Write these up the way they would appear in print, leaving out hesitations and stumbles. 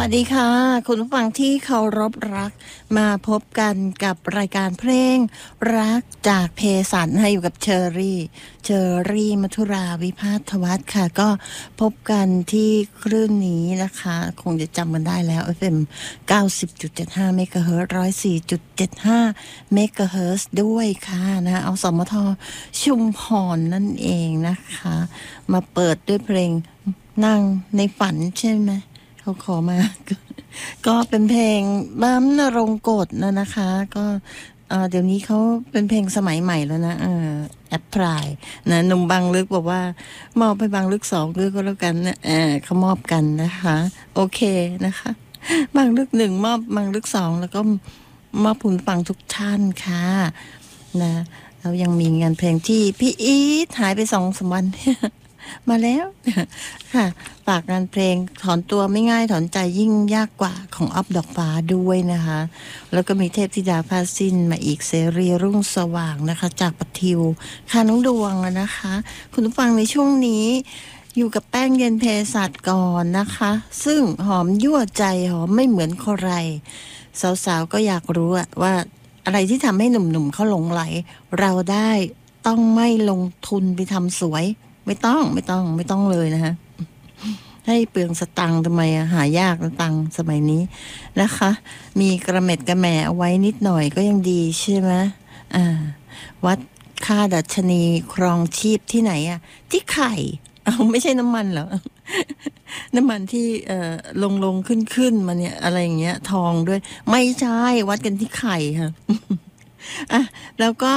วัสดีค่ะคุณผู้ฟังที่เคารพรักมาพบกันกับรายการเพลงรักจากเพสันให้อยู่กับเชอรี่มัทุราวิภาทวัฒน์ค่ะก็พบกันที่คลื่นนี้นะคะคงจะจำกันได้แล้ว FM 90.75 เมกะเฮิรตซ์ 104.75 เมกะเฮิรตซ์ด้วยค่ะนะเอาสมทชุมพรนั่นเองนะคะมาเปิดด้วยเพลงนั่งในฝันใช่ไหมเขาขอมา ก็เป็นเพลงบ้ามนรงค์กฎนะคะก็เดี๋ยวนี้เขาเป็นเพลงสมัยใหม่แล้วนะแอปพลายนะหนุ่มบางลึกบอกว่ามอบให้บางลึกสองด้วยก็แล้วกันนะเขามอบกันนะคะโอเคนะคะบางลึกหนึ่งมอบบางลึกสองแล้วก็มอบผลฟังทุกท่านค่ะนะแล้วยังมีงานเพลงที่พี่อีทหายไป2-3 วัน มาแล้วค่ะฝากงานเพลงถอนตัวไม่ง่ายถอนใจยิ่งยากกว่าของอ๊อฟดอกฟ้าด้วยนะคะแล้วก็มีเทพธิดาผ้าสิ้นมาอีกเสรีรุ่งสว่างนะคะจากปะทิวค่ะน้องดวงนะคะคุณผู้ฟังในช่วงนี้อยู่กับแป้งเย็นเภสัชก่อนนะคะซึ่งหอมยั่วใจหอมไม่เหมือนใครสาวๆก็อยากรู้ว่าอะไรที่ทำให้หนุ่มๆเขาหลงไหลเราได้ต้องไม่ลงทุนไปทำสวยไม่ต้องเลยนะฮะให้เปลืองสตังค์ทำไมหายากสตังค์สมัยนี้นะคะมีกระเม็ดกระแหม่เอาไว้นิดหน่อยก็ยังดีใช่ไหมวัดค่าดัชนีครองชีพที่ไหนที่ไข่เอาไม่ใช่น้ำมันเหรอ น้ำมันที่ลงขึ้นมาเนี่ยอะไรอย่างเงี้ยทองด้วยไม่ใช่วัดกันที่ไข่ค่ะ แล้วก็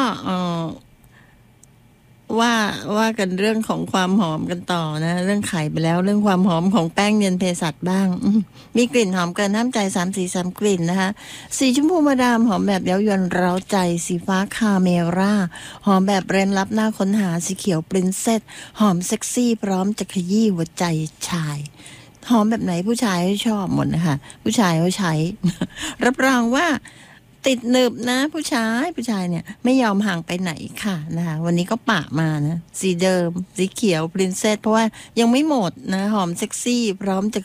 ว่ากันเรื่องของความหอมกันต่อนะเรื่องไข่ไปแล้วเรื่องความหอมของแป้งเนียนเภสัชบ้างมีกลิ่นหอมเกินห้ามใจ3 กลิ่นนะคะสีชมพูมาดามหอมแบบเย้ายวนเร้าใจสีฟ้าคาเมร่าหอมแบบเร้นลับหน้าค้นหาสีเขียวปรินเซสหอมเซ็กซี่พร้อมจะขยี้หัวใจชายหอมแบบไหนผู้ชายชอบหมดนะคะผู้ชายเขาใช้ รับรองว่าติดหนึบนะผู้ชายเนี่ยไม่ยอมห่างไปไหนค่ะนะคะวันนี้ก็ปะมานะสีเดิมสีเขียวปรินเซสเพราะว่ายังไม่หมดนะหอมเซ็กซี่พร้อมจะ